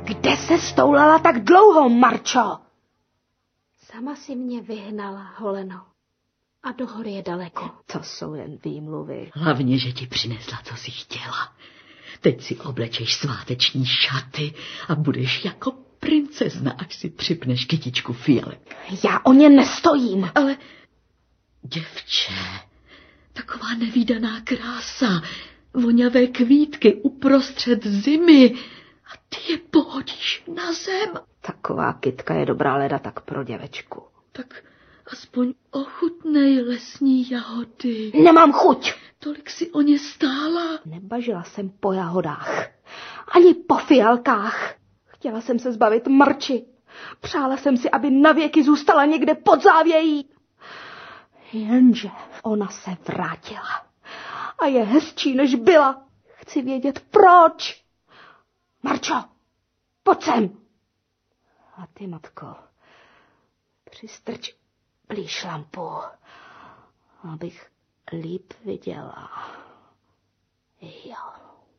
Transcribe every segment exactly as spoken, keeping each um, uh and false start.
Kde se stoulala tak dlouho, Marčo? Sama si mě vyhnala, Holeno. A do hory je daleko. To jsou jen výmluvy. Hlavně, že ti přinesla, co jsi chtěla. Teď si oblečeš sváteční šaty a budeš jako princezna, až si připneš kytičku fialek. Já o ně nestojím. Ale, děvče, taková nevídaná krása, voňavé kvítky uprostřed zimy a ty je pohodíš na zem. Taková kytka je dobrá leda tak pro děvečku. Tak aspoň ochutnej lesní jahody. Nemám chuť. Tolik si o ně stála. Nebažila jsem po jahodách, ani po fialkách. Chtěla jsem se zbavit Marči. Přála jsem si, aby navěky zůstala někde pod závějí. Jenže ona se vrátila. A je hezčí, než byla. Chci vědět, proč. Marčo, pojď sem. A ty, matko, přistrč blíž lampu, abych líp viděla. Jo.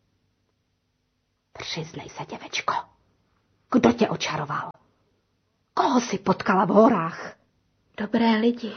Přiznej se, děvečko. Kdo tě očaroval? Koho jsi potkala v horách? Dobré lidi.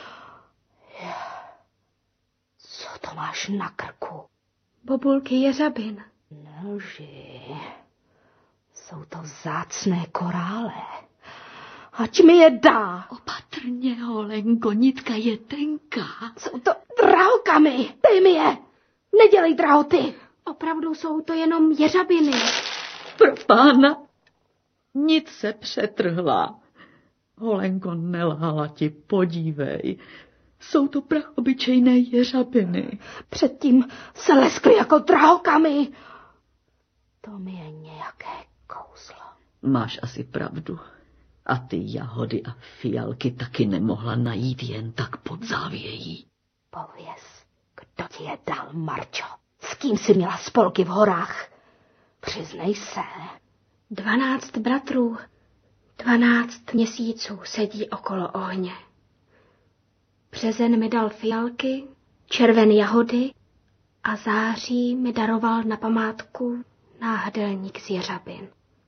Co to máš na krku? Bobulky jeřabin. Nelži. Jsou to vzácné korále. Ať mi je dá. Opatrně, Holenko, nitka je tenká. Jsou to drahokamy. Dej mi je. Nedělej drahoty. Opravdu jsou to jenom jeřabiny. Pro pána. Nic se přetrhla. Holenko, nelhala ti, podívej. Jsou to prachobyčejné jeřabiny. Předtím se leskly jako drahokamy. To mi je nějaké kouzlo. Máš asi pravdu. A ty jahody a fialky taky nemohla najít jen tak pod závějí. Pověz, kdo ti je dal, Marčo? S kým jsi měla spolky v horách? Přiznej se. Dvanáct bratrů, dvanáct měsíců sedí okolo ohně. Březen mi dal fialky, červen jahody a září mi daroval na památku náhrdelník z jeřabin.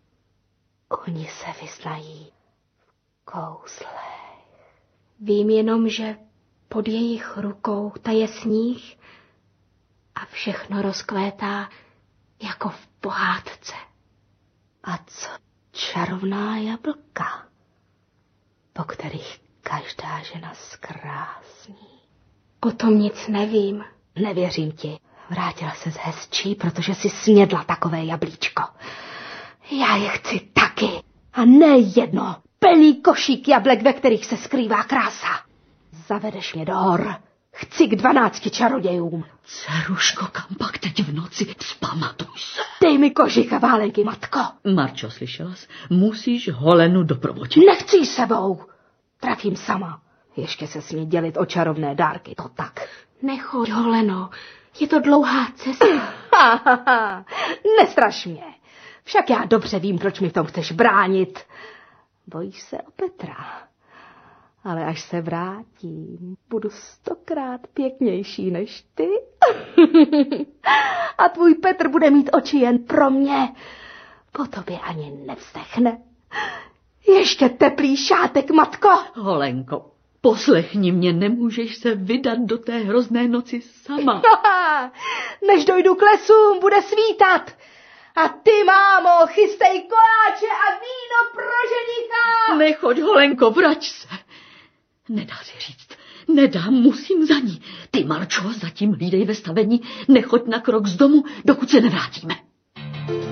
Oni se vyznají v kouzlech. Vím jenom, že pod jejich rukou taje sníh a všechno rozkvétá jako v pohádce. A co čarovná jablka, po kterých každá žena zkrásní? O tom nic nevím. Nevěřím ti. Vrátila se z hezčí, protože si snědla takové jablíčko. Já je chci taky. A ne jedno. Plný košík jablek, ve kterých se skrývá krása. Zavedeš mě do hor. Chci k dvanácti čarodějům. Dceruško, kam pak teď v noci? Vzpamatuj se. Dej mi kožich a válenky, matko. Marčo, slyšela jsi? Musíš Holenu doprovodit. Nechci jí sebou. Trafím sama. Ještě se smí dělit o čarovné dárky, to tak. Nechoď, Holeno. Je to dlouhá cesta. Ha, ha, ha. Nestraš mě. Však já dobře vím, proč mi v tom chceš bránit. Bojíš se o Petra. Ale až se vrátím, budu stokrát pěknější než ty. A tvůj Petr bude mít oči jen pro mě. Po tobě ani nevzdechne. Ještě teplý šátek, matko. Holenko, poslechni mě, nemůžeš se vydat do té hrozné noci sama. Než dojdu k lesům, bude svítat. A ty, mámo, chystej koláče a víno pro ženicha. Nechoď, Holenko, vrať se. Nedá si říct, nedá, musím za ní. Ty, Marčo, zatím hlídej ve stavení, nechoď na krok z domu, dokud se nevrátíme.